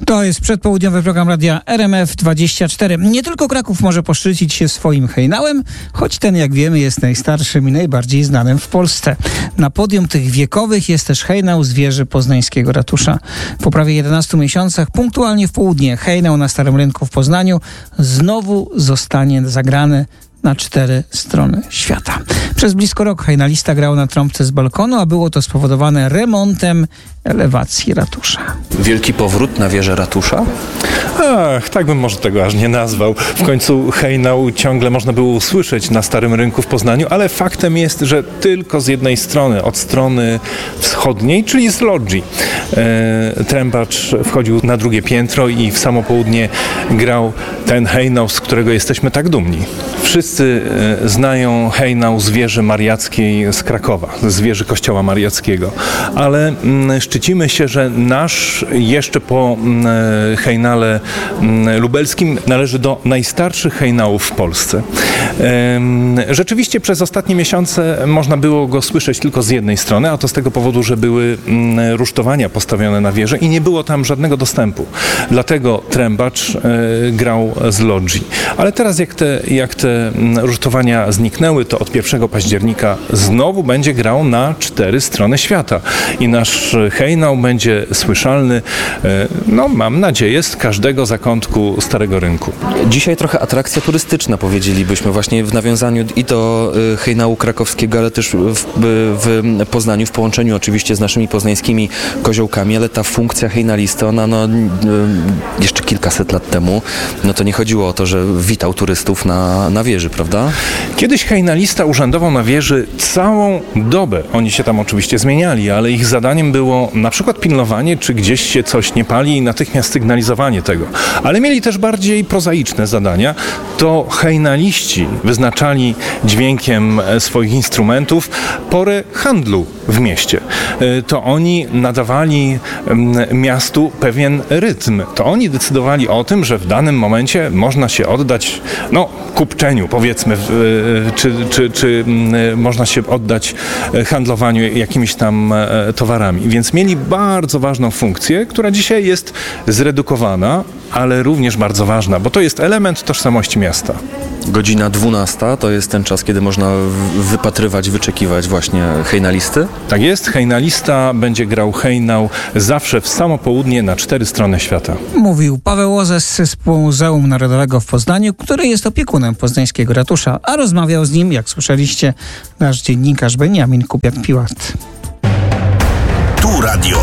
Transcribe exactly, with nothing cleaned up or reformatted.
To jest przedpołudniowy program radia R M F dwadzieścia cztery. Nie tylko Kraków może poszczycić się swoim hejnałem, choć ten, jak wiemy, jest najstarszym i najbardziej znanym w Polsce. Na podium tych wiekowych jest też hejnał z wieży poznańskiego ratusza. Po prawie jedenastu miesiącach, punktualnie w południe, hejnał na Starym Rynku w Poznaniu znowu zostanie zagrany na cztery strony świata. Przez blisko rok hejnalista grał na trąbce z balkonu, a było to spowodowane remontem elewacji ratusza. Wielki powrót na wieżę ratusza? Ach, tak bym może tego aż nie nazwał. W końcu hejnał ciągle można było usłyszeć na Starym Rynku w Poznaniu, ale faktem jest, że tylko z jednej strony, od strony wschodniej, czyli z logii. E, trębacz wchodził na drugie piętro i w samo południe grał ten hejnał, z którego jesteśmy tak dumni. Wszyscy e, znają hejnał z wieży mariackiej z Krakowa, z wieży kościoła mariackiego, ale m, szczycimy się, że nasz jeszcze po m, hejnale m, lubelskim należy do najstarszych hejnałów w Polsce. E, rzeczywiście przez ostatnie miesiące można było go słyszeć tylko z jednej strony, a to z tego powodu, że były m, rusztowania postawione na wieżę i nie było tam żadnego dostępu. Dlatego trębacz e, grał z logii. Ale teraz jak te, jak te rusztowania zniknęły, to od pierwszego października znowu będzie grał na cztery strony świata. I nasz hejnał będzie słyszalny, no mam nadzieję, z każdego zakątku Starego Rynku. Dzisiaj trochę atrakcja turystyczna, powiedzielibyśmy, właśnie w nawiązaniu i do hejnału krakowskiego, ale też w, w Poznaniu, w połączeniu oczywiście z naszymi poznańskimi koziołkami, ale ta funkcja hejnalisty, ona no, jeszcze kilkaset lat temu, no to nie chodziło o to, że witał turystów na, na wieży, prawda? Kiedyś hejnalista urzędował na wieży całą dobę. Oni się tam oczywiście zmieniali, ale ich zadaniem było na przykład pilnowanie, czy gdzieś się coś nie pali i natychmiast sygnalizowanie tego. Ale mieli też bardziej prozaiczne zadania. To hejnaliści wyznaczali dźwiękiem swoich instrumentów porę handlu w mieście. To oni nadawali miastu pewien rytm. To oni decydowali o tym, że w danym momencie można się oddać, no, kupczeniu, powiedzmy, czy, czy, czy można się oddać handlowaniu jakimiś tam towarami. Więc mieli bardzo ważną funkcję, która dzisiaj jest zredukowana, ale również bardzo ważna, bo to jest element tożsamości miasta. Godzina dwunasta to jest ten czas, kiedy można wypatrywać, wyczekiwać właśnie hejnalisty? Tak jest. Hejnalista będzie grał hejnał zawsze w samo południe na cztery strony świata. Mówił Paweł Ozes z Muzeum Narodowego w Poznaniu, który jest opiekunem poznańskiego ratusza, a rozmawiał z nim, jak słyszeliście, nasz dziennikarz Beniamin Kupiat-Piłat. Tu radio